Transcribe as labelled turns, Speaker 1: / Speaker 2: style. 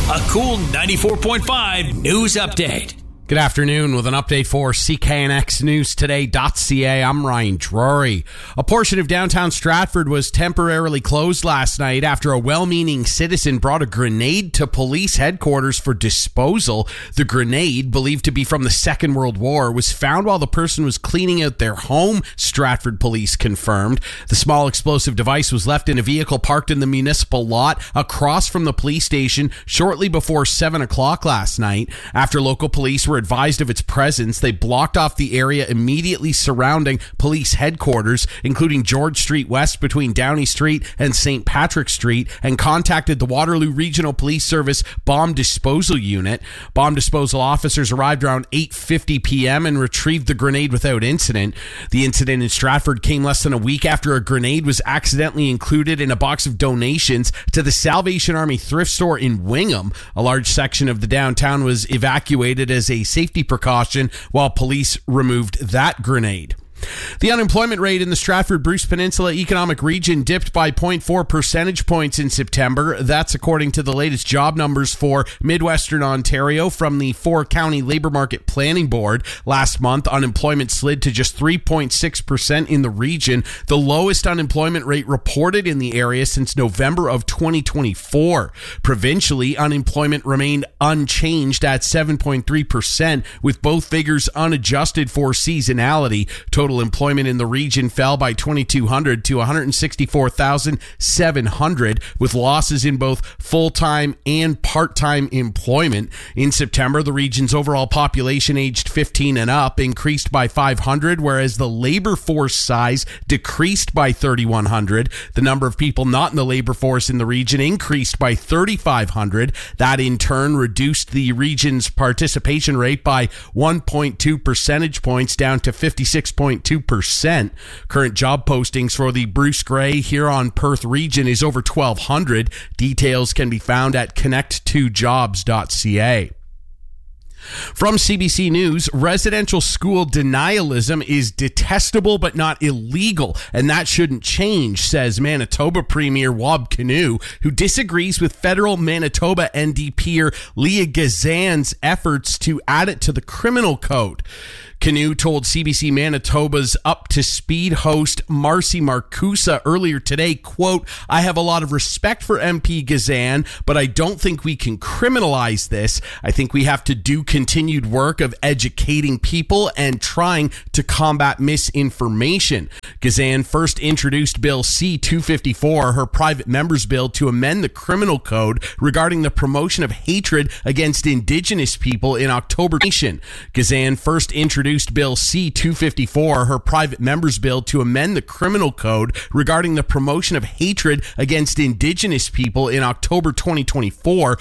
Speaker 1: A cool 94.5 news update.
Speaker 2: Good afternoon with an update for CKNXNewsToday.ca. I'm Ryan Drury. A portion of downtown Stratford was temporarily closed last night after a well-meaning citizen brought a grenade to police headquarters for disposal. The grenade, believed to be from the Second World War, was found while the person was cleaning out their home, Stratford police confirmed. The small explosive device was left in a vehicle parked in the municipal lot across from the police station shortly before 7 o'clock last night. After local police were advised of its presence, they blocked off the area immediately surrounding police headquarters, including George Street West between Downey Street and St. Patrick Street, and contacted the Waterloo Regional Police Service Bomb Disposal Unit. Bomb disposal officers arrived around 8:50 p.m. and retrieved the grenade without incident. The incident in Stratford came less than a week after a grenade was accidentally included in a box of donations to the Salvation Army thrift store in Wingham. A large section of the downtown was evacuated as a safety precaution while police removed that grenade. The unemployment rate in the Stratford-Bruce Peninsula Economic Region dipped by 0.4 percentage points in September. That's according to the latest job numbers for Midwestern Ontario from the 4-County Labour Market Planning Board. Last month, unemployment slid to just 3.6% in the region, the lowest unemployment rate reported in the area since November of 2024. Provincially, unemployment remained unchanged at 7.3%, with both figures unadjusted for seasonality. Total employment in the region fell by 2,200 to 164,700, with losses in both full-time and part-time employment. In September, the region's overall population aged 15 and up increased by 500, whereas the labor force size decreased by 3,100. The number of people not in the labor force in the region increased by 3,500. That in turn reduced the region's participation rate by 1.2 percentage points down to 56.2%. Current job postings for the Bruce Grey Huron-Perth region is over 1,200. Details can be found at connect2jobs.ca. From CBC News, residential school denialism is detestable but not illegal, and that shouldn't change, says Manitoba Premier Wab Kinew, who disagrees with federal Manitoba NDPer Leah Gazan's efforts to add it to the criminal code. Kinew told CBC Manitoba's Up to Speed host Marcy Marcusa earlier today, quote, "I have a lot of respect for MP Gazan, but I don't think we can criminalize this. I think we have to do continued work of educating people and trying to combat misinformation." Gazan first introduced Bill C-254, her private member's bill to amend the criminal code regarding the promotion of hatred against Indigenous people in October. Gazan first introduced Bill C-254, her private member's bill to amend the criminal code regarding the promotion of hatred against Indigenous people in October 2024.